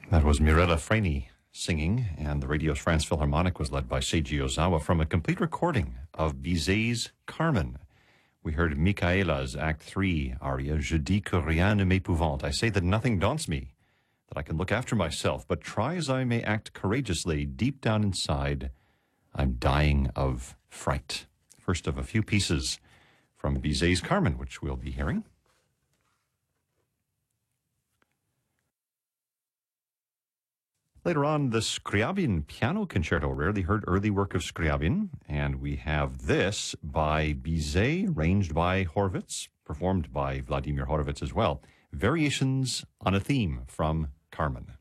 That was Mirella Freni singing, and the Radio France Philharmonic was led by Seiji Ozawa from a complete recording of Bizet's Carmen. We heard Michaela's Act 3 aria, Je dis que rien ne m'épouvante. I say that nothing daunts me, that I can look after myself, but try as I may act courageously, deep down inside, I'm dying of fright. First of a few pieces from Bizet's Carmen, which we'll be hearing. Later on, the Scriabin Piano Concerto, rarely heard early work of Scriabin. And we have this by Bizet, arranged by Horowitz, performed by Vladimir Horowitz as well. Variations on a theme from Carmen.